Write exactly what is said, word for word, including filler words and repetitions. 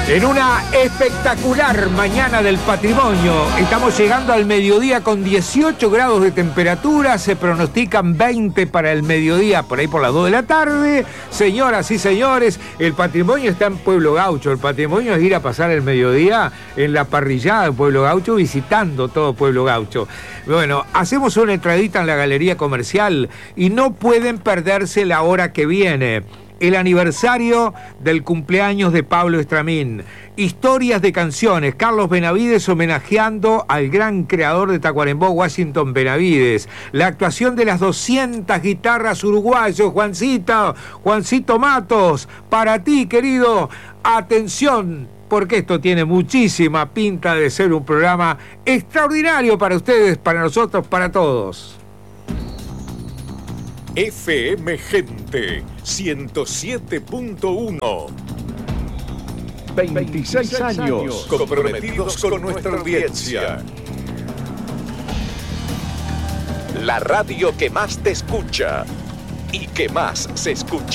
En una espectacular mañana del patrimonio, estamos llegando al mediodía con dieciocho grados de temperatura, se pronostican veinte para el mediodía, por ahí por las dos de la tarde. Señoras y señores, el patrimonio está en Pueblo Gaucho, el patrimonio es ir a pasar el mediodía en la parrillada de Pueblo Gaucho, visitando todo Pueblo Gaucho. Bueno, hacemos una entradita en la galería comercial y no pueden perderse la hora que viene. El aniversario del cumpleaños de Pablo Estramín. Historias de canciones. Carlos Benavides homenajeando al gran creador de Tacuarembó, Washington Benavides. La actuación de las doscientas guitarras uruguayos. Juancito, Juancito Matos, para ti, querido. Atención, porque esto tiene muchísima pinta de ser un programa extraordinario para ustedes, para nosotros, para todos. F M Gente ciento siete punto uno. veintiséis años comprometidos con nuestra audiencia. La radio que más te escucha y que más se escucha.